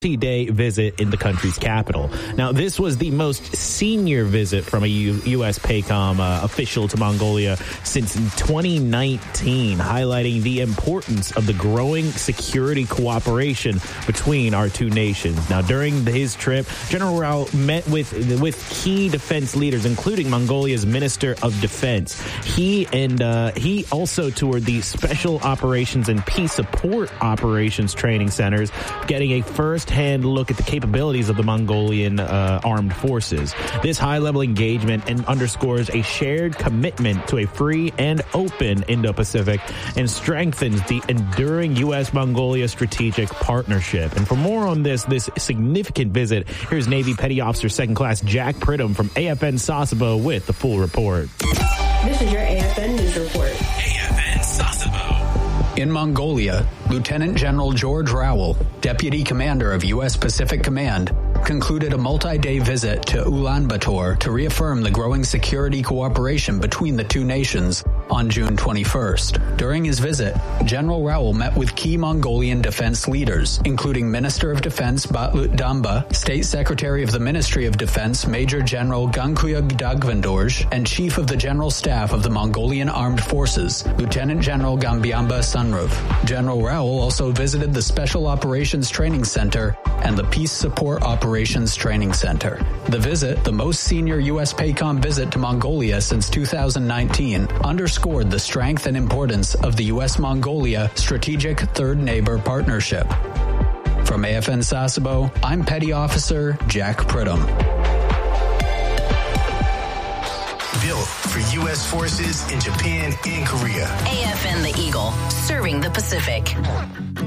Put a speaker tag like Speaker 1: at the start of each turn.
Speaker 1: multi-day visit in the country's capital. Now, this was the most senior visit from a U.S. PACOM official to Mongolia since 2019, highlighting the importance of the growing security cooperation between our two nations. Now, during his trip, General Rao met with key defense leaders, including Mongolia's Minister of Defense. He also toured the Special Operations and Peace Support Operations Training Centers, getting a first-hand look at the capabilities of the Mongolian armed forces. This high-level engagement underscores a shared commitment to a free and open Indo-Pacific and strengthens the enduring U.S.-Mongolia strategic partnership. And for more on this significant visit, here's Navy Petty Officer 2nd Class Jack Pridham from AFN Sasebo with the full report.
Speaker 2: This is your AFN News Report.
Speaker 3: AFN Sasebo.
Speaker 4: In Mongolia, Lieutenant General George Rowell, Deputy Commander of U.S. Pacific Command, concluded a multi-day visit to Ulaanbaatar to reaffirm the growing security cooperation between the two nations on June 21st. During his visit, General Rowell met with key Mongolian defense leaders, including Minister of Defense Batlut Damba, State Secretary of the Ministry of Defense Major General Gankuyug Dagvandorj, and Chief of the General Staff of the Mongolian Armed Forces, Lieutenant General Gambiamba Sunrov. General Rowell also visited the Special Operations Training Center and the Peace Support Operations Training Center. The visit, the most senior U.S. PACOM visit to Mongolia since 2019, underscored the strength and importance of the U.S.-Mongolia Strategic Third Neighbor Partnership. From AFN Sasebo, I'm Petty Officer Jack Pridham.
Speaker 3: Built for U.S. forces in Japan and Korea.
Speaker 5: AFN The Eagle, serving the Pacific.